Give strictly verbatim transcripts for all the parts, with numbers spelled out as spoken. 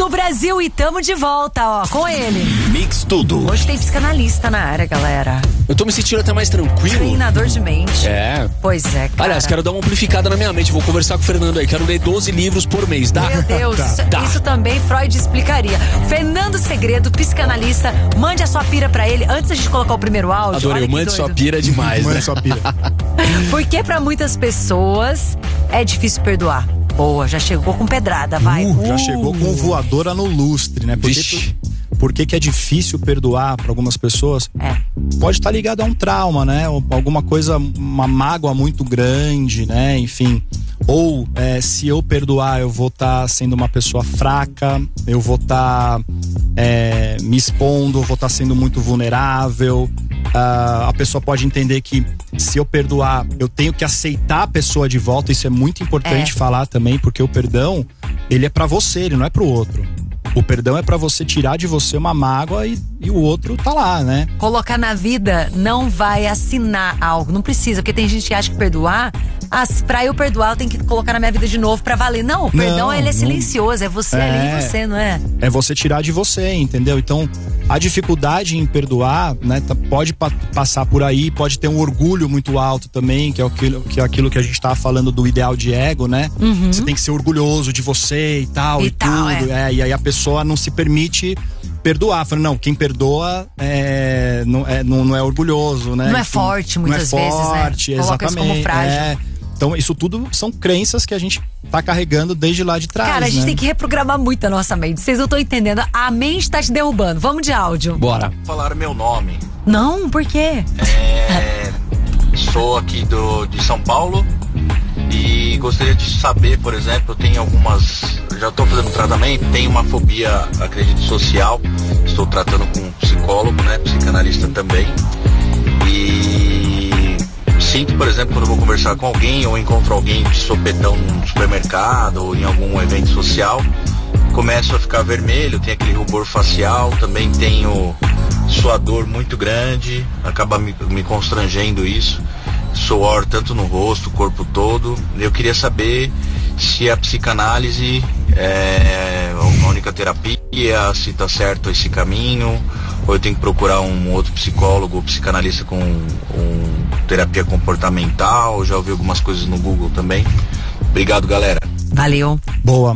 do Brasil. E tamo de volta, ó, com ele. Mix Tudo. Hoje tem psicanalista na área, galera. Eu tô me sentindo até mais tranquilo. Treinador de mente. É. Pois é, cara. Aliás, quero dar uma amplificada na minha mente. Vou conversar com o Fernando aí. Quero ler doze livros por mês, dá? Meu Deus, Tá. isso, Tá. isso também Freud explicaria. Fernando Segredo, psicanalista. Mande a sua pira pra ele antes da gente colocar o primeiro áudio. Adorei, Olha que mande doido. sua pira é demais, Mãe né? sua pira. Porque pra muitas pessoas é difícil perdoar. Boa, já chegou com pedrada, vai. Uh, já chegou com voadora no lustre, né? Por que, Vixe. por que que é difícil perdoar para algumas pessoas? É. Pode estar ligado a um trauma, né? Ou alguma coisa, uma mágoa muito grande, né? Enfim. Ou é, se eu perdoar, eu vou estar sendo uma pessoa fraca, eu vou estar é, me expondo, eu vou estar sendo muito vulnerável. Uh, a pessoa pode entender que se eu perdoar, eu tenho que aceitar a pessoa de volta. Isso é muito importante É. falar também, porque o perdão, ele é pra você, ele não é pro outro. O perdão é pra você tirar de você uma mágoa e, e o outro tá lá, né? Colocar na vida não vai assinar algo, não precisa, porque tem gente que acha que perdoar, ah, pra eu perdoar eu tenho que colocar na minha vida de novo pra valer. Não, o perdão Não, ele é não. silencioso, é você É. ali e você, não é? É você tirar de você, entendeu? Então, a dificuldade em perdoar, né, tá- pode pa- passar por aí, pode ter um orgulho muito alto também, que é aquilo que, é aquilo que a gente tava falando do ideal de ego, né? Você tem que ser orgulhoso de você e tal, E e, tal, tudo. É, e aí a pessoa não se permite perdoar. Fala, não, quem perdoa é, não, é, não, não é orgulhoso, né? Não é Enfim, forte muitas não é vezes, né? forte, Coloca isso como exatamente, frágil. é. Então, isso tudo são crenças que a gente tá carregando desde lá de trás. Cara, a gente né? tem que reprogramar muito a nossa mente. Vocês não estão entendendo. A mente tá te derrubando. Vamos de áudio. Bora. Falar meu nome. Não, por quê? É, sou aqui do, de São Paulo e gostaria de saber, por exemplo, eu tenho algumas. Já estou fazendo tratamento, tenho uma fobia, acredito, social. Estou tratando com um psicólogo, né? Psicanalista também. E sinto, por exemplo, quando eu vou conversar com alguém ou encontro alguém de sopetão num supermercado ou em algum evento social, começo a ficar vermelho, tenho aquele rubor facial, também tenho suador muito grande, acaba me, me constrangendo isso, suor tanto no rosto, corpo todo. Eu queria saber se a psicanálise é a única terapia, se tá certo esse caminho, ou eu tenho que procurar um outro psicólogo ou psicanalista com um, terapia comportamental. Já ouvi algumas coisas no Google também. Obrigado, galera. Valeu. Boa.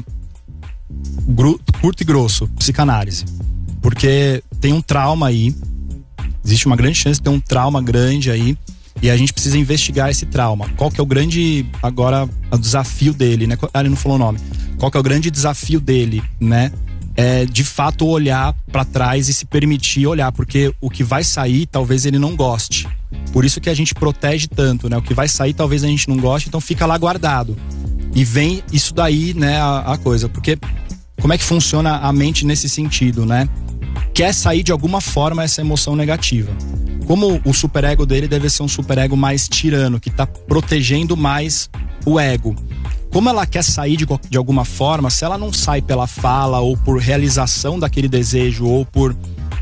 Gru- curto e grosso, psicanálise. Porque tem um trauma aí, existe uma grande chance de ter um trauma grande aí, e a gente precisa investigar esse trauma. Qual que é o grande, agora, o desafio dele, né? Ah, ele não falou o nome. Qual que é o grande desafio dele, né? É, de fato, olhar pra trás e se permitir olhar, porque o que vai sair, talvez ele não goste. Por isso que a gente protege tanto, né? O que vai sair, talvez a gente não goste, então fica lá guardado. E vem isso daí, né, a, a coisa. Porque como é que funciona a mente nesse sentido, né? Quer sair de alguma forma essa emoção negativa. Como o superego dele deve ser um superego mais tirano, que tá protegendo mais o ego. Como ela quer sair de, de alguma forma, se ela não sai pela fala ou por realização daquele desejo ou por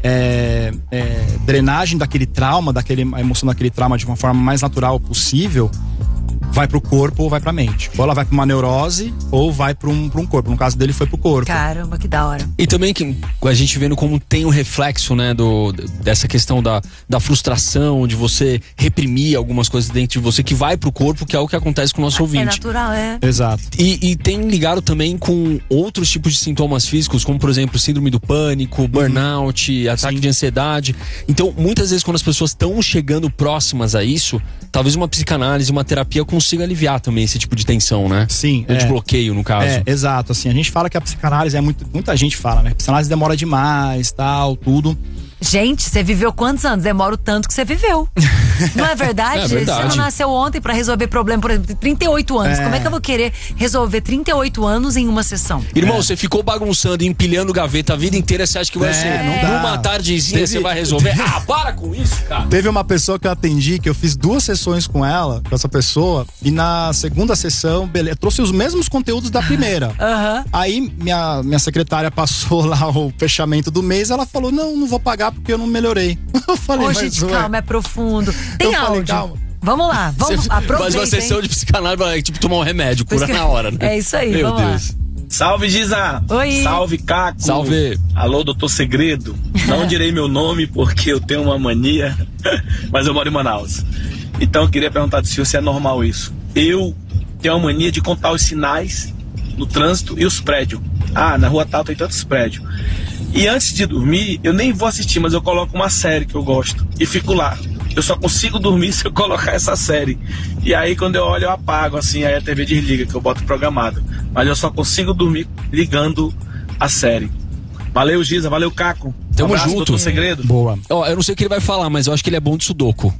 é, é, drenagem daquele trauma, daquele, a emoção daquele trauma de uma forma mais natural possível, vai pro corpo ou vai pra mente. Ou ela vai pra uma neurose ou vai pra um, pra um corpo. No caso dele foi pro corpo. Caramba, que da hora. E também que a gente vendo como tem um reflexo, né, do, dessa questão da, da frustração, de você reprimir algumas coisas dentro de você que vai pro corpo, que é o que acontece com o nosso É ouvinte. natural, é. Exato. E, e tem ligado também com outros tipos de sintomas físicos, como por exemplo síndrome do pânico, burnout, ataque Sim. de ansiedade. Então, muitas vezes quando as pessoas estão chegando próximas a isso, talvez uma psicanálise, uma terapia consiga aliviar também esse tipo de tensão, né? Sim. Ou de é. bloqueio, no caso. É, exato, assim, a gente fala que a psicanálise é muito, muita gente fala, né? A psicanálise demora demais, tal, tudo. Gente, você viveu quantos anos? Demora o tanto que você viveu. Não é verdade? É verdade. Você não nasceu ontem pra resolver problema, por exemplo, trinta e oito anos. É. Como é que eu vou querer resolver trinta e oito anos em uma sessão? Irmão, você ficou bagunçando, empilhando gaveta a vida inteira, você acha que vai É, ser não dá. numa tardezinha Teve- você vai resolver? Ah, para com isso, cara. Teve uma pessoa que eu atendi, que eu fiz duas sessões com ela, com essa pessoa, e na segunda sessão, beleza, trouxe os mesmos conteúdos da primeira. Aham. Aí minha, minha secretária passou lá o fechamento do mês, ela falou, não, não vou pagar porque eu não melhorei. Eu falei, Ô, mas gente, ué. calma, é profundo. Tem Eu falei, áudio. calma. Vamos lá, vamos Você aproveitar. faz uma sessão de psicanálise, vai tipo tomar um remédio, cura Por isso que- na hora, né? É isso aí, Meu vamos lá. Deus. Salve, Giza! Oi! Salve, Caco! Salve! Alô, doutor Segredo! Não direi meu nome porque eu tenho uma mania, mas eu moro em Manaus. Então eu queria perguntar do senhor se é normal isso. Eu tenho uma mania de contar os sinais no trânsito e os prédios. Ah, na rua tal tem tantos prédios. E antes de dormir, eu nem vou assistir, mas eu coloco uma série que eu gosto e fico lá. Eu só consigo dormir se eu colocar essa série. E aí quando eu olho eu apago, assim, aí a T V desliga, que eu boto programado. Mas eu só consigo dormir ligando a série. Valeu, Giza, valeu, Caco. Tamo um abraço, junto. doutor Segredo. Boa. Ó, eu não sei o que ele vai falar, mas eu acho que ele é bom de sudoku.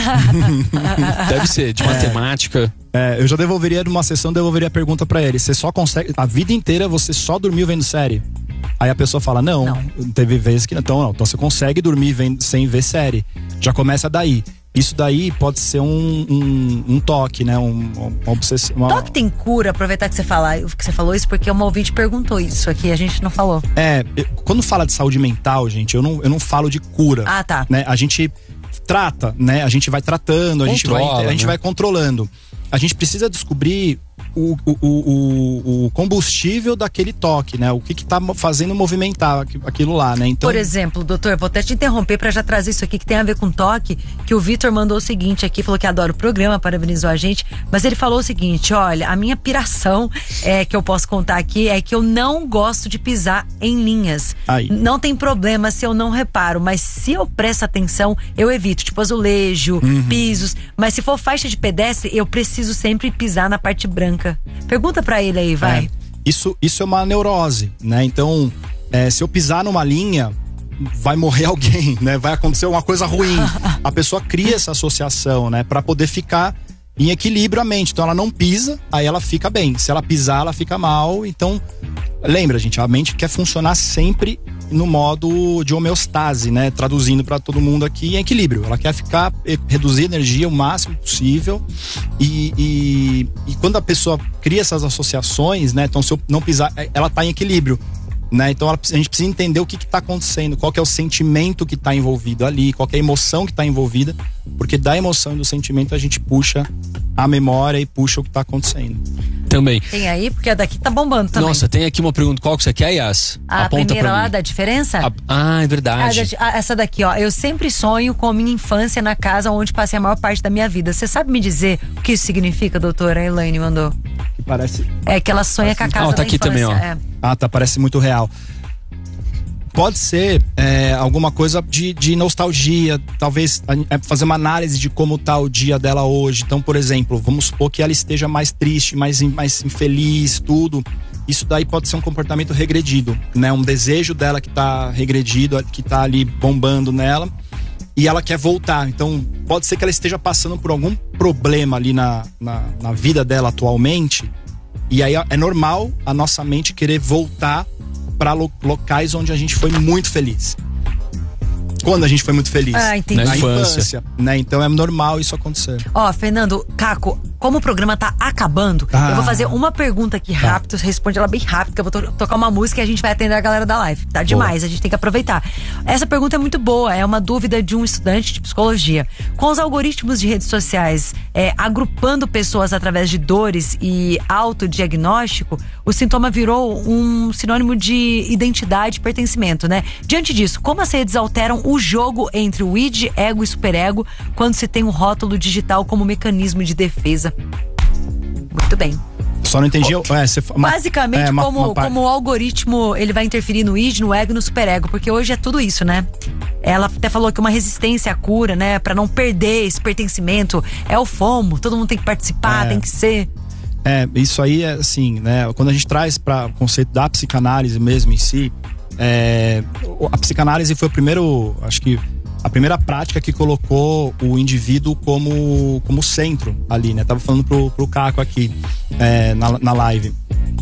Deve ser, de matemática. É, eu já devolveria numa sessão, devolveria a pergunta pra ele. Você só consegue, a vida inteira você só dormiu vendo série? Aí a pessoa fala, não, Não. teve vezes que não. Então, não, então você consegue dormir vendo, sem ver série. Já começa daí. Isso daí pode ser um, um, um toque, né? Um, uma obsessão. Uma... Toque tem cura, aproveitar que você, fala, que você falou isso, porque uma ouvinte perguntou isso aqui, a gente não falou. É, quando fala de saúde mental, gente, eu não, eu não falo de cura. Ah, tá. Né? A gente trata, né? A gente vai tratando, a gente vai, Controla, a gente né? vai controlando. A gente precisa descobrir o, o, o, o combustível daquele toque, né? O que que tá fazendo movimentar aquilo lá, né? Então, Por exemplo, doutor, vou até te interromper pra já trazer isso aqui que tem a ver com toque, que o Vitor mandou o seguinte aqui, falou que adora o programa, parabenizou a gente, mas ele falou o seguinte, olha, a minha piração é, que eu posso contar aqui é que eu não gosto de pisar em linhas. Aí. Não tem problema se eu não reparo, mas se eu presto atenção, eu evito, tipo azulejo, Uhum. pisos, mas se for faixa de pedestre, eu preciso sempre pisar na parte branca. Pergunta pra ele aí, vai. É, isso, isso é uma neurose, né? Então, é, se eu pisar numa linha, vai morrer alguém, né? Vai acontecer uma coisa ruim. A pessoa cria essa associação, né? Pra poder ficar em equilíbrio a mente. Então ela não pisa, aí ela fica bem. Se ela pisar, ela fica mal. Então, lembra, gente, a mente quer funcionar sempre no modo de homeostase, né? Traduzindo pra todo mundo aqui, em equilíbrio. Ela quer ficar, reduzir a energia o máximo possível. E, e, e quando a pessoa cria essas associações, né? Então, se eu não pisar, ela tá em equilíbrio. Né? Então ela, a gente precisa entender o que está acontecendo, qual que é o sentimento que está envolvido ali, qual que é a emoção que está envolvida, porque da emoção e do sentimento a gente puxa a memória e puxa o que está acontecendo. Também. Tem aí, porque a daqui tá bombando também. Nossa, tem aqui uma pergunta. Qual que você quer, Yas? A Aponta primeira pra lá mim. da diferença? A- Ah, é Ah, verdade. da- ah, essa daqui, ó. Eu sempre sonho com a minha infância na casa onde passei a maior parte da minha vida. Você sabe me dizer o que isso significa, doutora? A Elaine mandou. Que parece. É que ela sonha com a casa Ah, tá da aqui infância. também, ó. É. Ah, tá, parece muito real. Pode ser é, alguma coisa de, de nostalgia, talvez é, fazer uma análise de como tá o dia dela hoje. Então, por exemplo, vamos supor que ela esteja mais triste, mais, in- mais infeliz, tudo. Isso daí pode ser um comportamento regredido, né? Um desejo dela que tá regredido, que tá ali bombando nela. E ela quer voltar. Então, pode ser que ela esteja passando por algum problema ali na, na, na vida dela atualmente. E aí é normal a nossa mente querer voltar para locais onde a gente foi muito feliz. Quando a gente foi muito feliz. Ah, entendi. Na Na infância. infância, né? Então é normal isso acontecer. Ó, Fernando, Caco, como o programa tá acabando, Ah. eu vou fazer uma pergunta aqui rápido, você responde ela bem rápido, que eu vou to- tocar uma música e a gente vai atender a galera da live. Tá demais, a gente tem que aproveitar. Essa pergunta é muito boa, é uma dúvida de um estudante de psicologia. Com os algoritmos de redes sociais é, agrupando pessoas através de dores e autodiagnóstico, o sintoma virou um sinônimo de identidade e pertencimento, né? Diante disso, como as redes alteram o jogo entre o id, ego e superego quando se tem um rótulo digital como mecanismo de defesa? Muito bem. Só não entendi. É, você, uma, Basicamente, é, uma- como, uma par- como o algoritmo ele vai interferir no id, no ego e no superego, porque hoje é tudo isso, né? Ela até falou que uma resistência à cura, né? Pra não perder esse pertencimento, é o FOMO, todo mundo tem que participar, É. tem que ser. É, isso aí é assim, né? Quando a gente traz para o conceito da psicanálise mesmo em si, é, a psicanálise foi o primeiro, acho que a primeira prática que colocou o indivíduo como, como centro ali, né? Tava falando pro, pro Caco aqui é, na, na live.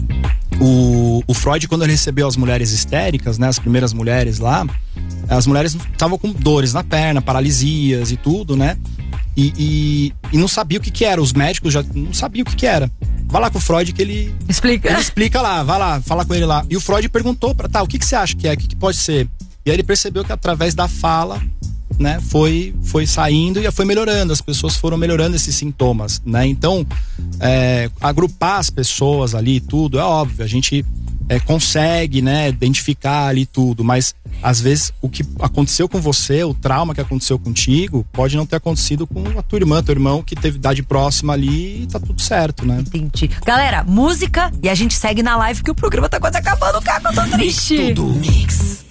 O, o Freud, quando ele recebeu as mulheres histéricas, né? As primeiras mulheres lá, as mulheres estavam com dores na perna, paralisias e tudo, né? E, e, e não sabia o que que era. Os médicos já não sabiam o que que era. Vai lá com o Freud que ele, Explica. ele explica lá, vai lá, fala com ele lá. E o Freud perguntou pra, tá, o que que você acha que é? O que que pode ser? E aí ele percebeu que através da fala, né, foi, foi saindo e foi melhorando, as pessoas foram melhorando esses sintomas, né? Então, é, agrupar as pessoas ali e tudo, é óbvio, a gente é, consegue, né, identificar ali tudo, mas às vezes o que aconteceu com você, o trauma que aconteceu contigo, pode não ter acontecido com a tua irmã, teu irmão, que teve idade próxima ali e tá tudo certo, né? Entendi. Galera, música e a gente segue na live, que o programa tá quase acabando, cara, eu tô triste. Tudo. Mix.